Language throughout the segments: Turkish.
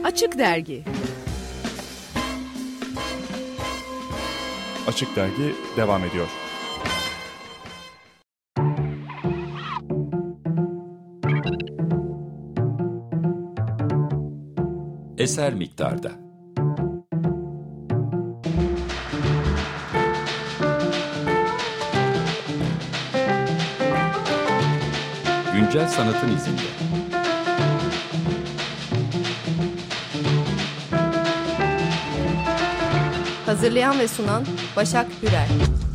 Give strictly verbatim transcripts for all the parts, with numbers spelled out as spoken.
Açık Dergi. Açık Dergi devam ediyor. Eser miktarda. Güncel sanatın izinde. Hazırlayan ve sunan Başak Hürel.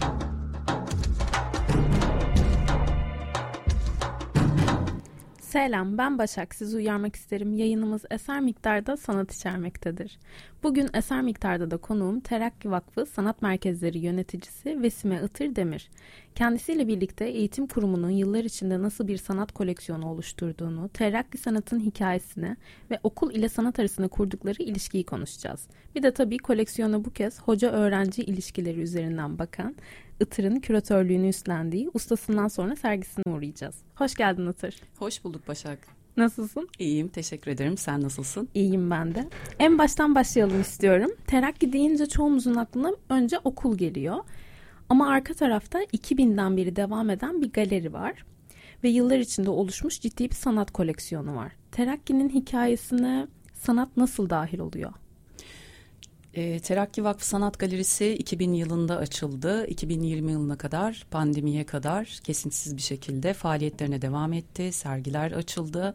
Selam, ben Başak. Sizi uyarmak isterim. Yayınımız Eser Miktarda sanat içermektedir. Bugün Eser Miktarda da konuğum Terakki Vakfı Sanat Merkezleri Yöneticisi Vesime Itır Demir. Kendisiyle birlikte eğitim kurumunun yıllar içinde nasıl bir sanat koleksiyonu oluşturduğunu, Terakki sanatın hikayesini ve okul ile sanat arasında kurdukları ilişkiyi konuşacağız. Bir de tabii koleksiyona bu kez hoca-öğrenci ilişkileri üzerinden bakan Itır'ın küratörlüğünü üstlendiği ustasından sonra sergisine uğrayacağız. Hoş geldin Itır. Hoş bulduk Başak. Nasılsın? İyiyim, teşekkür ederim. Sen nasılsın? İyiyim ben de. En baştan başlayalım istiyorum. Terakki deyince çoğumuzun aklına önce okul geliyor. Ama arka tarafta iki binden beri devam eden bir galeri var. Ve yıllar içinde oluşmuş ciddi bir sanat koleksiyonu var. Terakki'nin hikayesine sanat nasıl dahil oluyor? E, Terakki Vakfı Sanat Galerisi iki bin yılında açıldı. iki bin yirmi yılına kadar, pandemiye kadar kesintisiz bir şekilde faaliyetlerine devam etti. Sergiler açıldı.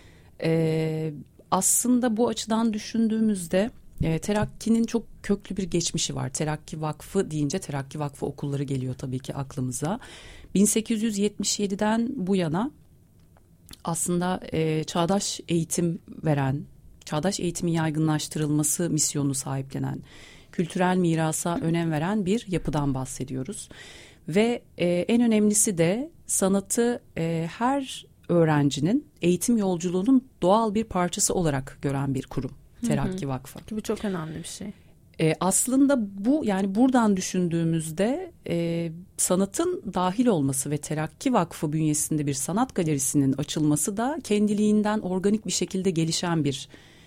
E, aslında bu açıdan düşündüğümüzde e, Terakki'nin çok köklü bir geçmişi var. Terakki Vakfı deyince Terakki Vakfı okulları geliyor tabii ki aklımıza. bin sekiz yüz yetmiş yediden bu yana aslında e, çağdaş eğitim veren, çağdaş eğitimin yaygınlaştırılması misyonunu sahiplenen, kültürel mirasa önem veren bir yapıdan bahsediyoruz. Ve e, en önemlisi de sanatı e, her öğrencinin eğitim yolculuğunun doğal bir parçası olarak gören bir kurum. Terakki Vakfı. Bu çok önemli bir şey. E, aslında bu, yani buradan düşündüğümüzde e, sanatın dahil olması ve Terakki Vakfı bünyesinde bir sanat galerisinin açılması da kendiliğinden organik bir şekilde gelişen bir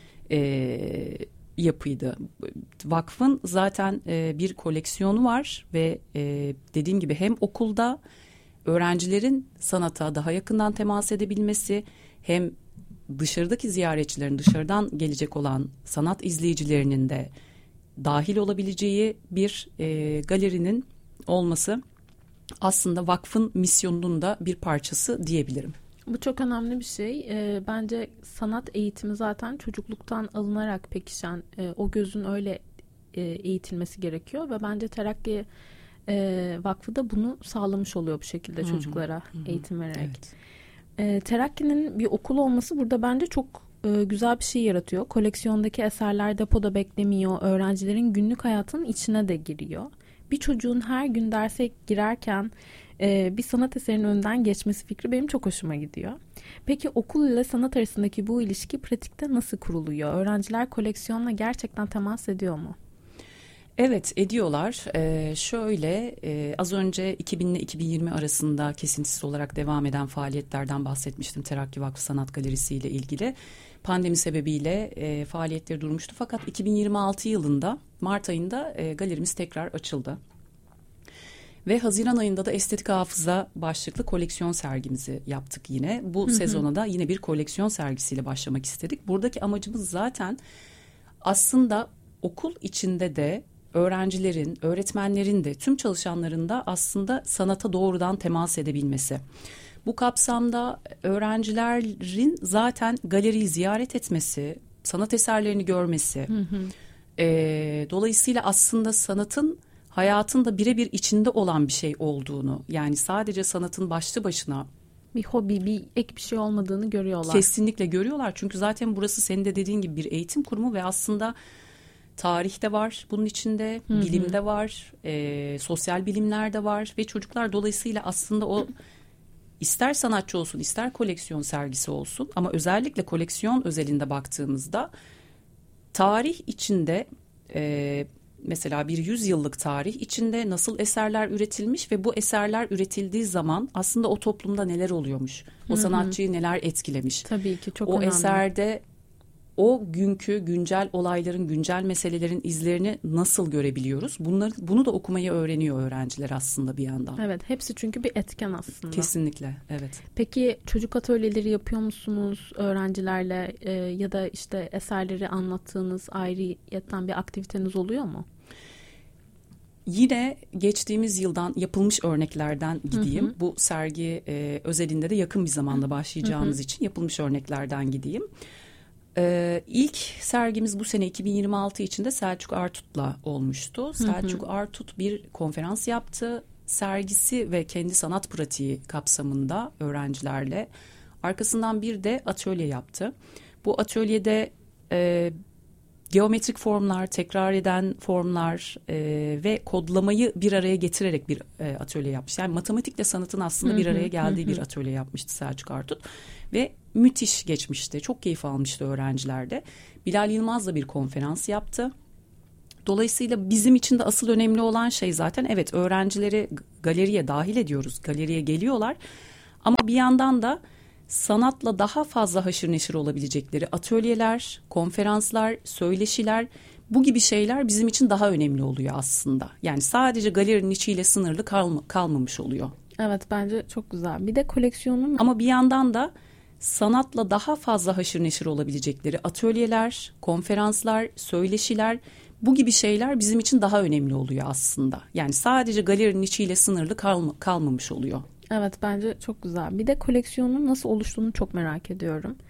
e, yapıydı. Vakfın zaten e, bir koleksiyonu var ve e, dediğim gibi hem okulda öğrencilerin sanata daha yakından temas edebilmesi, hem dışarıdaki ziyaretçilerin, dışarıdan gelecek olan sanat izleyicilerinin de dahil olabileceği bir e, galerinin olması aslında vakfın misyonunun da bir parçası diyebilirim. Bu çok önemli bir şey. E, bence sanat eğitimi zaten çocukluktan alınarak pekişen, e, o gözün öyle e, eğitilmesi gerekiyor ve bence Terakki e, Vakfı da bunu sağlamış oluyor bu şekilde Hı-hı. çocuklara Hı-hı. eğitim vererek. Evet. E, Terakki'nin bir okul olması burada bence çok e, güzel bir şey yaratıyor. Koleksiyondaki eserler depoda beklemiyor. Öğrencilerin günlük hayatının içine de giriyor. Bir çocuğun her gün derse girerken e, bir sanat eserinin önünden geçmesi fikri benim çok hoşuma gidiyor. Peki okul ile sanat arasındaki bu ilişki pratikte nasıl kuruluyor? Öğrenciler koleksiyonla gerçekten temas ediyor mu? Evet, ediyorlar. Ee, şöyle e, az önce iki bin ile iki bin yirmi arasında kesintisiz olarak devam eden faaliyetlerden bahsetmiştim Terakki Vakfı Sanat Galerisi ile ilgili. Pandemi sebebiyle e, faaliyetleri durmuştu, fakat iki bin yirmi altı yılında Mart ayında e, galerimiz tekrar açıldı. Ve Haziran ayında da Estetik Hafıza başlıklı koleksiyon sergimizi yaptık yine. Bu hı hı. sezona da yine bir koleksiyon sergisiyle başlamak istedik. Buradaki amacımız zaten aslında okul içinde de öğrencilerin, öğretmenlerin de, tüm çalışanların da aslında sanata doğrudan temas edebilmesi. Bu kapsamda öğrencilerin zaten galeriyi ziyaret etmesi, sanat eserlerini görmesi, hı hı. E, dolayısıyla aslında sanatın hayatın da birebir içinde olan bir şey olduğunu, yani sadece sanatın başlı başına bir hobi, bir ek bir şey olmadığını görüyorlar. Kesinlikle görüyorlar, çünkü zaten burası senin de dediğin gibi bir eğitim kurumu ve aslında tarih de var bunun içinde, hı hı. bilim de var, e, sosyal bilimler de var ve çocuklar dolayısıyla aslında o ister sanatçı olsun, ister koleksiyon sergisi olsun, ama özellikle koleksiyon özelinde baktığımızda tarih içinde e, mesela bir yüzyıllık tarih içinde nasıl eserler üretilmiş ve bu eserler üretildiği zaman aslında o toplumda neler oluyormuş, o sanatçıyı neler etkilemiş. Tabii ki çok o önemli. eserde o günkü güncel olayların, güncel meselelerin izlerini nasıl görebiliyoruz? Bunları, bunu da okumayı öğreniyor öğrenciler aslında bir yandan. Evet, hepsi çünkü bir etken aslında. Kesinlikle, evet. Peki çocuk atölyeleri yapıyor musunuz öğrencilerle e, ya da işte eserleri anlattığınız ayrıyeten bir aktiviteniz oluyor mu? Yine geçtiğimiz yıldan yapılmış örneklerden gideyim. Hı hı. Bu sergi e, özelinde de yakın bir zamanda başlayacağımız hı hı. için yapılmış örneklerden gideyim. Ee, ilk sergimiz bu sene iki bin yirmi altı içinde Selçuk Artut'la olmuştu. Hı hı. Selçuk Artut bir konferans yaptı. Sergisi ve kendi sanat pratiği kapsamında öğrencilerle. Arkasından bir de atölye yaptı. Bu atölyede e, geometrik formlar, tekrar eden formlar e, ve kodlamayı bir araya getirerek bir e, atölye yapmış. Yani matematikle sanatın aslında hı hı. bir araya geldiği hı hı. bir atölye yapmıştı Selçuk Artut. Ve müthiş geçmişti. Çok keyif almıştı öğrenciler de. Bilal Yılmaz da bir konferans yaptı. Dolayısıyla bizim için de asıl önemli olan şey zaten evet öğrencileri galeriye dahil ediyoruz. Galeriye geliyorlar. Ama bir yandan da sanatla daha fazla haşır neşir olabilecekleri atölyeler, konferanslar, söyleşiler, bu gibi şeyler bizim için daha önemli oluyor aslında. Yani sadece galerinin içiyle sınırlı kalma, kalmamış oluyor. Evet, bence çok güzel. Bir de koleksiyonun... Ama bir yandan da sanatla daha fazla haşır neşir olabilecekleri atölyeler, konferanslar, söyleşiler, bu gibi şeyler bizim için daha önemli oluyor aslında. Yani sadece galerinin içiyle sınırlı kalma, kalmamış oluyor. Evet, bence çok güzel. Bir de koleksiyonun nasıl oluştuğunu çok merak ediyorum.